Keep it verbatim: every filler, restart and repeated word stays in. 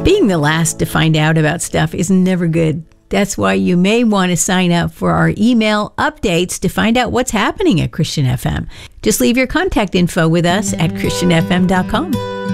Being the last to find out about stuff is never good. That's why you may want to sign up for our email updates to find out what's happening at Christian F M. Just leave your contact info with us at christian f m dot com.